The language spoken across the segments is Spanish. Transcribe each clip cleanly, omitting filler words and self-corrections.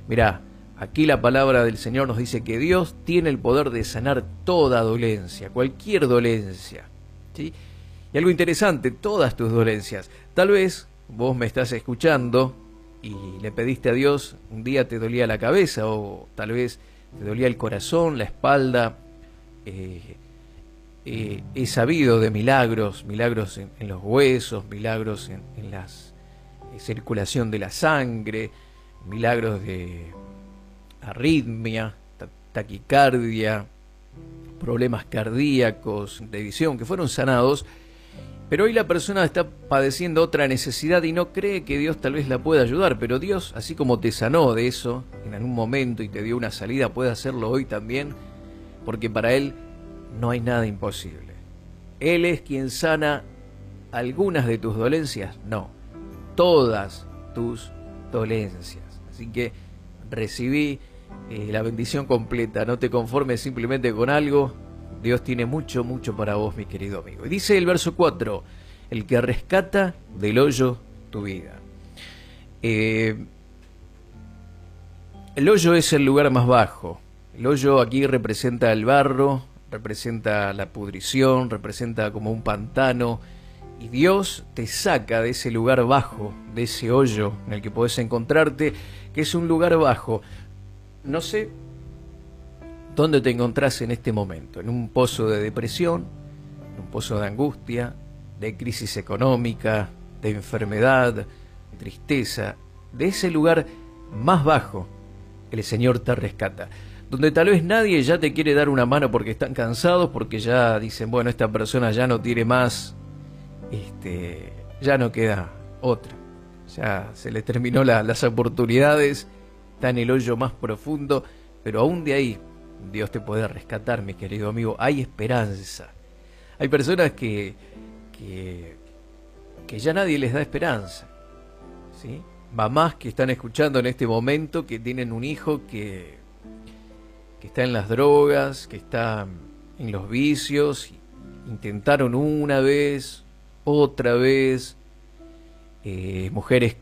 Mirá, aquí la palabra del Señor nos dice que Dios tiene el poder de sanar toda dolencia, cualquier dolencia, ¿sí? Y algo interesante, todas tus dolencias. Tal vez vos me estás escuchando y le pediste a Dios, un día te dolía la cabeza o tal vez te dolía el corazón, la espalda. He sabido de milagros, milagros en los huesos, milagros en la circulación de la sangre, milagros de arritmia, taquicardia, problemas cardíacos, de visión, que fueron sanados. Pero hoy la persona está padeciendo otra necesidad y no cree que Dios tal vez la pueda ayudar, pero Dios, así como te sanó de eso en algún momento y te dio una salida, puede hacerlo hoy también, porque para Él no hay nada imposible. Él es quien sana algunas de tus dolencias, no, todas tus dolencias. Así que recibí la bendición completa, no te conformes simplemente con algo. Dios tiene mucho, mucho para vos, mi querido amigo. Y dice el verso 4, el que rescata del hoyo tu vida. El hoyo es el lugar más bajo. El hoyo aquí representa el barro, representa la pudrición, representa como un pantano. Y Dios te saca de ese lugar bajo, de ese hoyo en el que podés encontrarte, que es un lugar bajo. No sé dónde te encontrás en este momento, en un pozo de depresión, en un pozo de angustia, de crisis económica, de enfermedad, de tristeza. De ese lugar más bajo, el Señor te rescata. Donde tal vez nadie ya te quiere dar una mano porque están cansados, porque ya dicen, bueno, esta persona ya no tiene más, ya no queda otra. Ya se le terminó las oportunidades, está en el hoyo más profundo, pero aún de ahí Dios te puede rescatar, mi querido amigo. Hay esperanza. Hay personas que ya nadie les da esperanza, ¿sí? Mamás que están escuchando en este momento, que tienen un hijo que está en las drogas, que está en los vicios, intentaron una vez, otra vez, mujeres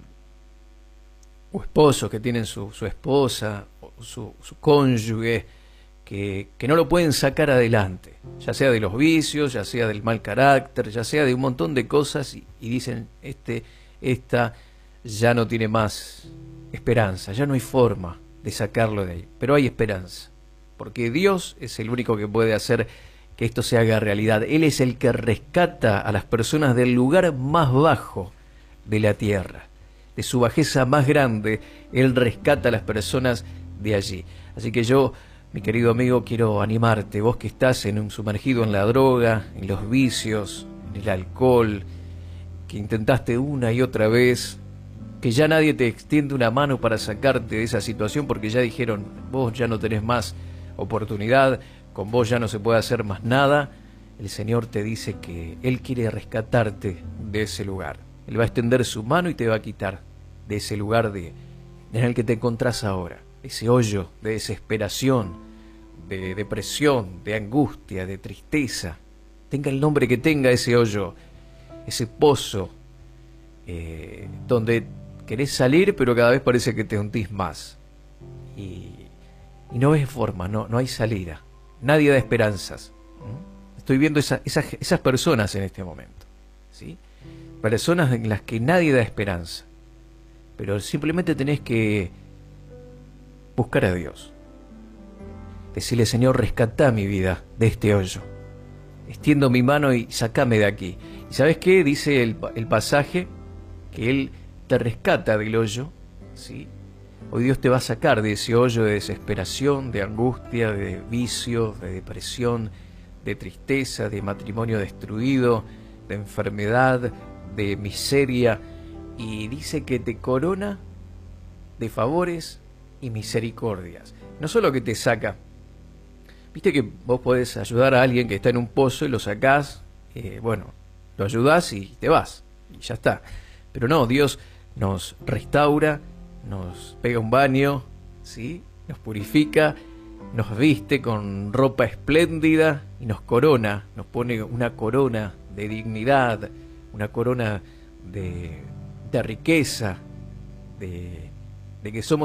o esposos que tienen su esposa, su cónyuge, que no lo pueden sacar adelante, ya sea de los vicios, ya sea del mal carácter, ya sea de un montón de cosas, y dicen, esta ya no tiene más esperanza, ya no hay forma de sacarlo de ahí. Pero hay esperanza, porque Dios es el único que puede hacer que esto se haga realidad. Él es el que rescata a las personas del lugar más bajo de la tierra, de su bajeza más grande. Él rescata a las personas de allí. Así que yo, mi querido amigo, quiero animarte, vos que estás sumergido en la droga, en los vicios, en el alcohol, que intentaste una y otra vez, que ya nadie te extiende una mano para sacarte de esa situación porque ya dijeron, vos ya no tenés más oportunidad, con vos ya no se puede hacer más nada. El Señor te dice que Él quiere rescatarte de ese lugar. Él va a extender su mano y te va a quitar de ese lugar en el que te encontrás ahora, ese hoyo de desesperación, de depresión, de angustia, de tristeza. Tenga el nombre que tenga ese hoyo, ese pozo, donde querés salir pero cada vez parece que te hundís más y no ves forma, no hay salida, nadie da esperanzas. Estoy viendo esas personas en este momento, ¿sí? Personas en las que nadie da esperanza, pero simplemente tenés que buscar a Dios, decirle, Señor, rescatá mi vida de este hoyo, extiendo mi mano y sacame de aquí. ¿Y sabes qué? Dice el pasaje que Él te rescata del hoyo, ¿sí? Hoy Dios te va a sacar de ese hoyo de desesperación, de angustia, de vicio, de depresión, de tristeza, de matrimonio destruido, de enfermedad, de miseria, y dice que te corona de favores y misericordias. No solo que te saca, viste que vos podés ayudar a alguien que está en un pozo y lo sacás, lo ayudás y te vas, y ya está. Pero no, Dios nos restaura, nos pega un baño, ¿sí? Nos purifica, nos viste con ropa espléndida y nos corona, nos pone una corona de dignidad, una corona de riqueza, de que somos